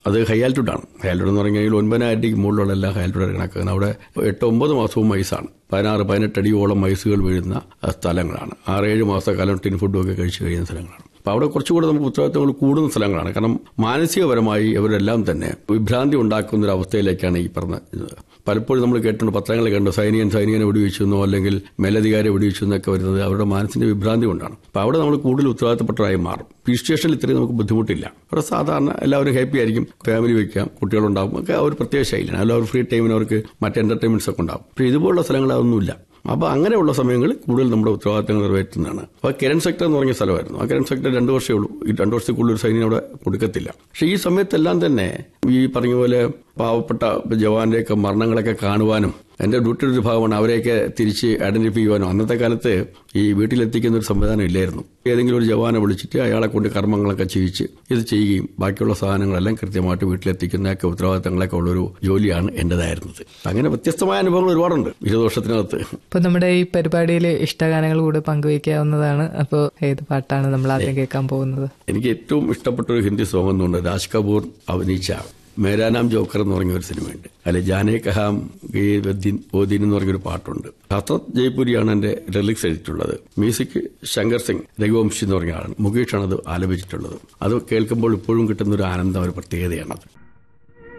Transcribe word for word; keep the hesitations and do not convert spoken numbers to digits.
അത് high ആൽറ്റിറ്റ്യൂഡാണ്. High altitude എന്ന് പറഞ്ഞാൽ ഒൻപതിനായിരം അടിക്ക് മുകളിലുള്ള എല്ലാ ഹൈ ആൽറ്റിറ്റ്യൂഡ് കണക്കാണ്. അവിടെ എട്ട് ഒമ്പത് മാസവും മൈസാണ്. പതിനാറ് പതിനെട്ട് അടിയോളം മൈസുകൾ വീഴുന്ന സ്ഥലങ്ങളാണ്. ആറേഴ് മാസക്കാലം ടിൻ ഫുഡും ഒക്കെ കഴിച്ചു കഴിയുന്ന സ്ഥലങ്ങളാണ്. അപ്പോൾ അവിടെ കുറച്ചുകൂടെ നമുക്ക് ഉത്തരവാദിത്തങ്ങൾ കൂടുന്ന സ്ഥലങ്ങളാണ്. കാരണം മാനസികപരമായി ഇവരെല്ലാം തന്നെ വിഭ്രാന്തി ഉണ്ടാക്കുന്ന ഒരു അവസ്ഥയിലേക്കാണ് ഈ പറഞ്ഞ. പലപ്പോഴും നമ്മൾ കേട്ടിട്ടുണ്ട്, പത്രങ്ങളിൽ കണ്ടു, സൈനികൻ സൈനികനെ വെടിവെച്ചെന്നോ അല്ലെങ്കിൽ മേലധികാരി വെടിവെച്ചു എന്നൊക്കെ വരുന്നത് അവരുടെ മാനസിക വിഭ്രാന്തി കൊണ്ടാണ്. അപ്പോൾ അവിടെ നമ്മൾ കൂടുതൽ ഉത്തരവാദിത്തപ്പെട്ടവരായി മാറും. പീസ് സ്റ്റേഷനിൽ ഇത്രയും നമുക്ക് ബുദ്ധിമുട്ടില്ല. അവിടെ സാധാരണ എല്ലാവരും ഹാപ്പി ആയിരിക്കും, ഫാമിലി വയ്ക്കാം, കുട്ടികളുണ്ടാകും, ഒക്കെ ഒരു പ്രത്യേക ശൈലിയാണ്. എല്ലാവരും ഫ്രീ ടൈമിന് അവർക്ക് മറ്റ് എന്റർടൈൻമെന്റ്സ് ഒക്കെ ഉണ്ടാകും. പക്ഷേ ഇതുപോലുള്ള സ്ഥലങ്ങൾ അതൊന്നുമില്ല. അപ്പോൾ അങ്ങനെയുള്ള സമയങ്ങളിൽ കൂടുതൽ നമ്മുടെ ഉത്തരവാദിത്തങ്ങൾ നിറവേറ്റുന്നതാണ്. അപ്പോൾ കിരൺ സെക്ടർ എന്ന് പറഞ്ഞ സ്ഥലമായിരുന്നു. ആ കിരൺ സെക്ടർ രണ്ടു വർഷമേ ഉള്ളൂ. ഈ രണ്ടു വർഷത്തിൽ കൂടുതൽ ഒരു സൈന്യം അവിടെ കൊടുക്കത്തില്ല. പക്ഷേ ഈ സമയത്തെല്ലാം തന്നെ ഈ പറഞ്ഞ പോലെ പാവപ്പെട്ട ജവാന്റെയൊക്കെ മരണങ്ങളൊക്കെ കാണുവാനും എന്റെ ഡ്യൂട്ടിയുടെ ഒരു ഭാഗമാണ് അവരെയൊക്കെ തിരിച്ച് ഐഡന്റിഫൈ ചെയ്യുവാനും. അന്നത്തെ കാലത്ത് ഈ വീട്ടിലെത്തിക്കുന്ന ഒരു സംവിധാനം ഇല്ലായിരുന്നു. ഏതെങ്കിലും ഒരു ജവാനെ വിളിച്ചിട്ട് അയാളെ കൊണ്ട് കർമ്മങ്ങളൊക്കെ ചെയ്യിച്ച് ഇത് ചെയ്യുകയും ബാക്കിയുള്ള സാധനങ്ങളെല്ലാം കൃത്യമായിട്ട് വീട്ടിലെത്തിക്കുന്നതൊക്കെ ഉത്തരവാദിത്തങ്ങളൊക്കെ ഉള്ളൊരു ജോലിയാണ് എന്റേതായിരുന്നത്. അങ്ങനെ വ്യത്യസ്തമായ അനുഭവങ്ങൾ ഒരുപാടുണ്ട് ഇരുപത് വർഷത്തിനകത്ത്. ഇപ്പൊ നമ്മുടെ ഈ പരിപാടിയിൽ ഇഷ്ടഗാനങ്ങൾ കൂടെ പങ്കുവയ്ക്കാവുന്നതാണ്. അപ്പോൾ ഏത് പാട്ടാണ് നമ്മൾ ആദ്യം കേൾക്കാൻ പോകുന്നത്? എനിക്ക് ഏറ്റവും ഇഷ്ടപ്പെട്ട ഒരു ഹിന്ദി സോങ് എന്നുണ്ട്, രാജ് കപൂർ അഭിനയിച്ച മേരാ നാം ജോക്കർ എന്ന് പറഞ്ഞ ഒരു സിനിമയുണ്ട്. അതിൽ ജാനേ കഹാം ഓദീൻ എന്ന് പറഞ്ഞൊരു പാട്ടുണ്ട്. ഹസ്രത് ജയ്പൂരിയാണ് എന്റെ ലിറിക്സ് എഴുതിയിട്ടുള്ളത്. മ്യൂസിക് ശങ്കർ സിംഗ് രഘുവംശി എന്ന് പറഞ്ഞ ആളാണ്. മുകേഷാണ് അത് ആലപിച്ചിട്ടുള്ളത്. അത് കേൾക്കുമ്പോൾ ഇപ്പോഴും കിട്ടുന്ന ഒരു ആനന്ദം, ഒരു പ്രത്യേകതയാണത്.